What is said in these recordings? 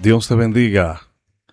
Dios te bendiga.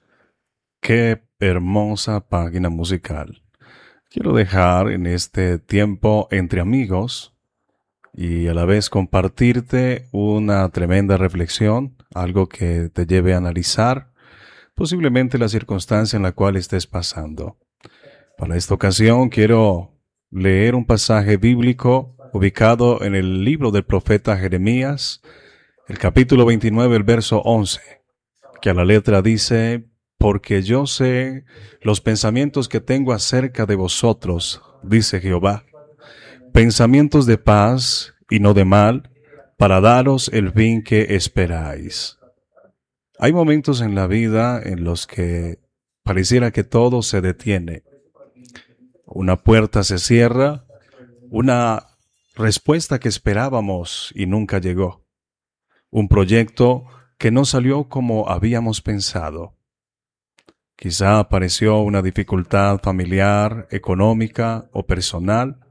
Qué hermosa página musical. Quiero dejar en este tiempo entre amigos y a la vez compartirte una tremenda reflexión, algo que te lleve a analizar posiblemente la circunstancia en la cual estés pasando. Para esta ocasión quiero leer un pasaje bíblico ubicado en el libro del profeta Jeremías, el capítulo 29, el verso 11, que a la letra dice: porque yo sé los pensamientos que tengo acerca de vosotros, dice Jehová, pensamientos de paz y no de mal, para daros el fin que esperáis. Hay momentos en la vida en los que pareciera que todo se detiene. Una puerta se cierra, una respuesta que esperábamos y nunca llegó, un proyecto que no salió como habíamos pensado. Quizá apareció una dificultad familiar, económica o personal.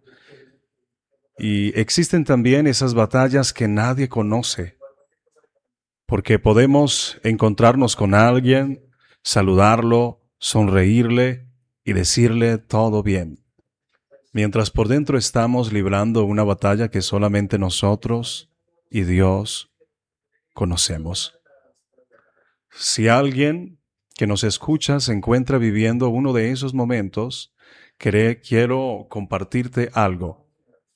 Y existen también esas batallas que nadie conoce, porque podemos encontrarnos con alguien, saludarlo, sonreírle y decirle todo bien, mientras por dentro estamos librando una batalla que solamente nosotros y Dios conocemos. Si alguien que nos escucha se encuentra viviendo uno de esos momentos, quiero compartirte algo.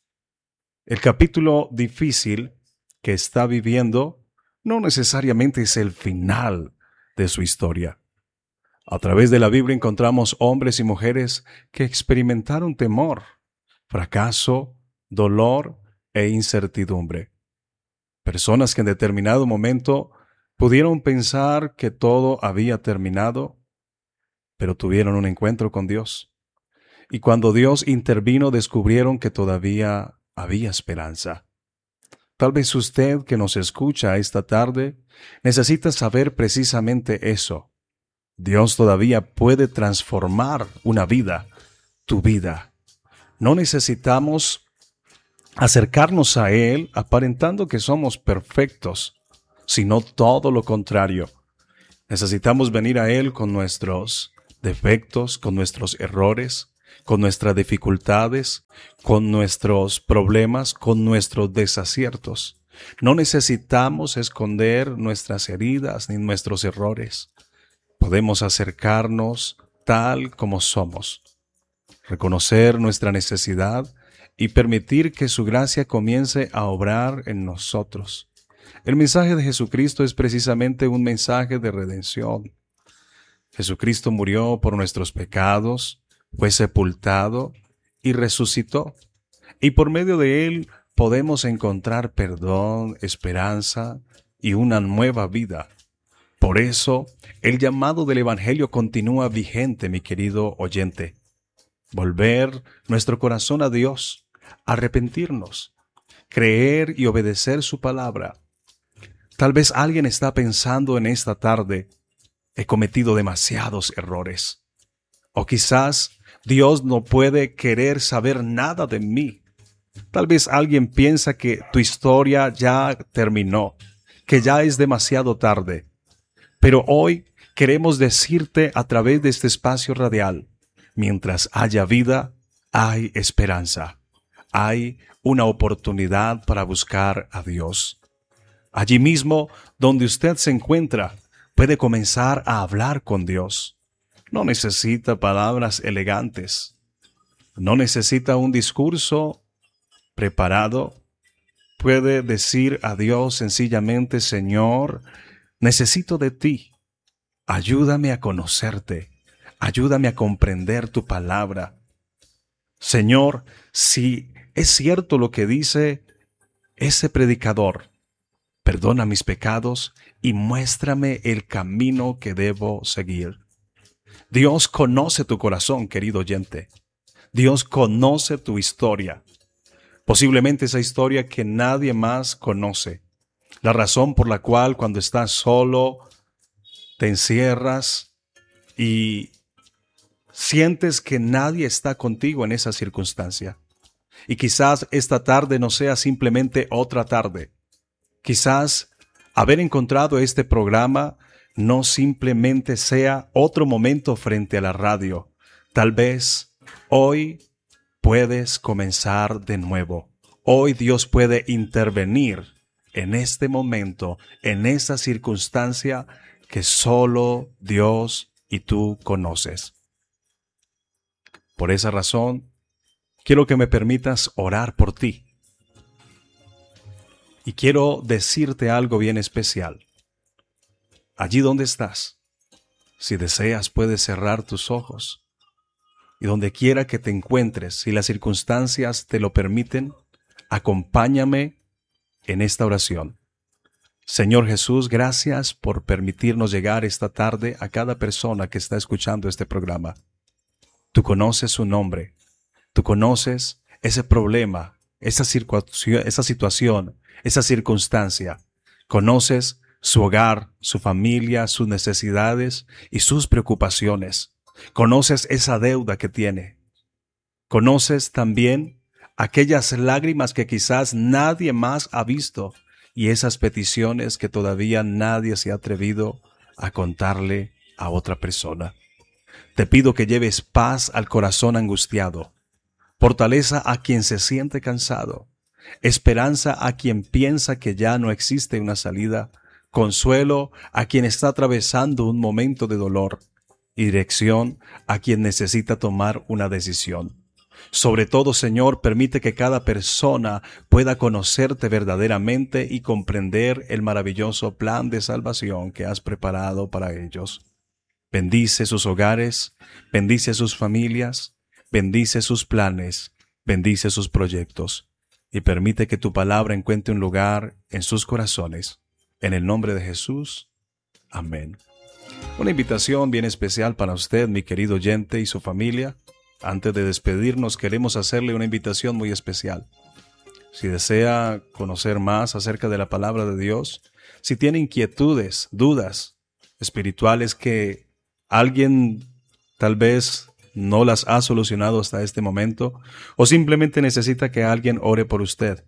El capítulo difícil que está viviendo no necesariamente es el final de su historia. A través de la Biblia encontramos hombres y mujeres que experimentaron temor, fracaso, dolor e incertidumbre. Personas que en determinado momento pudieron pensar que todo había terminado, pero tuvieron un encuentro con Dios. Y cuando Dios intervino, descubrieron que todavía había esperanza. Tal vez usted que nos escucha esta tarde necesita saber precisamente eso. Dios todavía puede transformar una vida, tu vida. No necesitamos acercarnos a Él aparentando que somos perfectos, sino todo lo contrario. Necesitamos venir a Él con nuestros defectos, con nuestros errores, con nuestras dificultades, con nuestros problemas, con nuestros desaciertos. No necesitamos esconder nuestras heridas ni nuestros errores. Podemos acercarnos tal como somos, reconocer nuestra necesidad y permitir que su gracia comience a obrar en nosotros. El mensaje de Jesucristo es precisamente un mensaje de redención. Jesucristo murió por nuestros pecados, fue sepultado y resucitó. Y por medio de Él podemos encontrar perdón, esperanza y una nueva vida. Por eso, el llamado del Evangelio continúa vigente, mi querido oyente. Volver nuestro corazón a Dios, arrepentirnos, creer y obedecer su palabra. Tal vez alguien está pensando en esta tarde: he cometido demasiados errores. O quizás Dios no puede querer saber nada de mí. Tal vez alguien piensa que tu historia ya terminó, que ya es demasiado tarde. Pero hoy queremos decirte a través de este espacio radial: mientras haya vida, hay esperanza. Hay una oportunidad para buscar a Dios. Allí mismo, donde usted se encuentra, puede comenzar a hablar con Dios. No necesita palabras elegantes. No necesita un discurso preparado. Puede decir a Dios sencillamente: Señor, necesito de ti. Ayúdame a conocerte. Ayúdame a comprender tu palabra. Señor, si es cierto lo que dice ese predicador, perdona mis pecados y muéstrame el camino que debo seguir. Dios conoce tu corazón, querido oyente. Dios conoce tu historia. Posiblemente esa historia que nadie más conoce. La razón por la cual cuando estás solo, te encierras y sientes que nadie está contigo en esa circunstancia. Y quizás esta tarde no sea simplemente otra tarde. Quizás haber encontrado este programa no simplemente sea otro momento frente a la radio. Tal vez hoy puedes comenzar de nuevo. Hoy Dios puede intervenir en este momento, en esa circunstancia que solo Dios y tú conoces. Por esa razón, quiero que me permitas orar por ti. Y quiero decirte algo bien especial. Allí donde estás, si deseas puedes cerrar tus ojos. Y donde quiera que te encuentres, si las circunstancias te lo permiten, acompáñame en esta oración. Señor Jesús, gracias por permitirnos llegar esta tarde a cada persona que está escuchando este programa. Tú conoces su nombre, tú conoces ese problema, esa situación, esa circunstancia. Conoces su hogar, su familia, sus necesidades y sus preocupaciones. Conoces esa deuda que tiene. Conoces también aquellas lágrimas que quizás nadie más ha visto y esas peticiones que todavía nadie se ha atrevido a contarle a otra persona. Te pido que lleves paz al corazón angustiado, fortaleza a quien se siente cansado, esperanza a quien piensa que ya no existe una salida, consuelo a quien está atravesando un momento de dolor y dirección a quien necesita tomar una decisión. Sobre todo, Señor, permite que cada persona pueda conocerte verdaderamente y comprender el maravilloso plan de salvación que has preparado para ellos. Bendice sus hogares, bendice sus familias, bendice sus planes, bendice sus proyectos y permite que tu palabra encuentre un lugar en sus corazones. En el nombre de Jesús. Amén. Una invitación bien especial para usted, mi querido oyente y su familia. Antes de despedirnos, queremos hacerle una invitación muy especial. Si desea conocer más acerca de la palabra de Dios, si tiene inquietudes, dudas espirituales que alguien tal vez no las ha solucionado hasta este momento, o simplemente necesita que alguien ore por usted.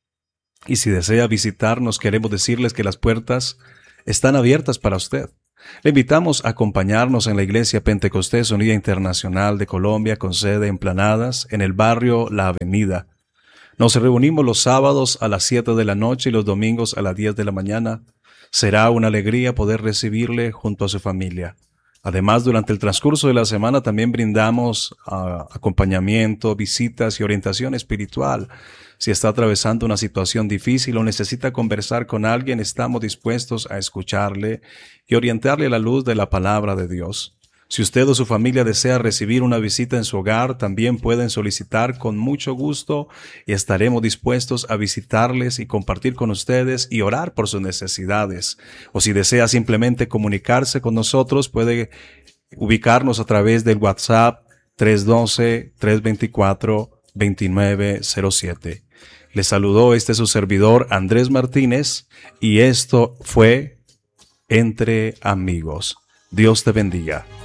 Y si desea visitarnos, queremos decirles que las puertas están abiertas para usted. Le invitamos a acompañarnos en la Iglesia Pentecostés Unida Internacional de Colombia con sede en Planadas, en el barrio La Avenida. Nos reunimos los sábados a las 7 de la noche y los domingos a las 10 de la mañana. Será una alegría poder recibirle junto a su familia. Además, durante el transcurso de la semana también brindamos acompañamiento, visitas y orientación espiritual. Si está atravesando una situación difícil o necesita conversar con alguien, estamos dispuestos a escucharle y orientarle a la luz de la palabra de Dios. Si usted o su familia desea recibir una visita en su hogar, también pueden solicitar con mucho gusto y estaremos dispuestos a visitarles y compartir con ustedes y orar por sus necesidades. O si desea simplemente comunicarse con nosotros, puede ubicarnos a través del WhatsApp 312-324-2907. Les saludó su servidor Andrés Martínez y esto fue Entre Amigos. Dios te bendiga.